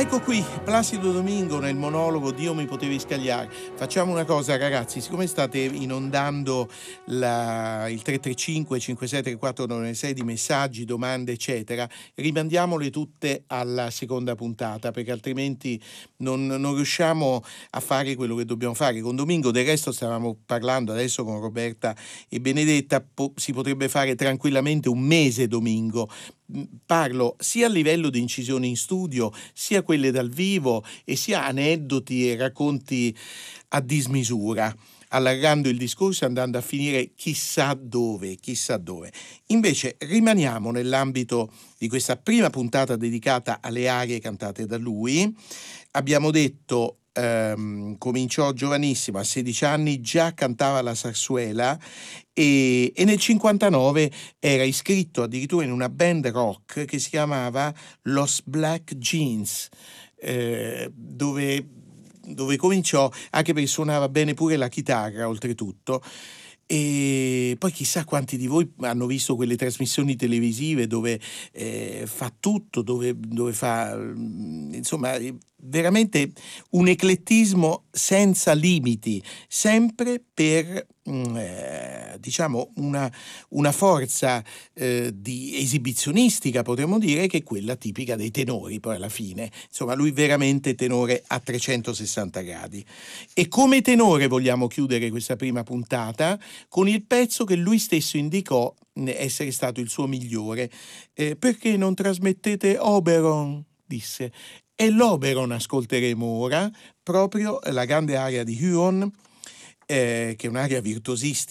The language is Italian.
Ecco qui, Placido Domingo nel monologo Dio mi potevi scagliare. Facciamo una cosa ragazzi, siccome state inondando il 335 5634 996 di messaggi, domande eccetera, rimandiamole tutte alla seconda puntata perché altrimenti non riusciamo a fare quello che dobbiamo fare. Con Domingo del resto stavamo parlando adesso con Roberta e Benedetta, si potrebbe fare tranquillamente un mese Domingo. Parlo sia a livello di incisioni in studio, sia quelle dal vivo e sia aneddoti e racconti a dismisura, allargando il discorso e andando a finire chissà dove, chissà dove. Invece rimaniamo nell'ambito di questa prima puntata dedicata alle arie cantate da lui. Abbiamo detto cominciò giovanissimo, a 16 anni già cantava la zarzuela e nel 59 era iscritto addirittura in una band rock che si chiamava Los Black Jeans, dove cominciò, anche perché suonava bene pure la chitarra oltretutto. E poi chissà quanti di voi hanno visto quelle trasmissioni televisive dove fa tutto, dove fa insomma veramente un eclettismo senza limiti, sempre per diciamo una forza di esibizionistica, potremmo dire, che è quella tipica dei tenori poi alla fine. Insomma, lui veramente tenore a 360 gradi. E come tenore vogliamo chiudere questa prima puntata con il pezzo che lui stesso indicò essere stato il suo migliore. Perché non trasmettete Oberon? Disse. E l'Oberon ascolteremo ora, proprio la grande aria di Huon, che è un'aria virtuosistica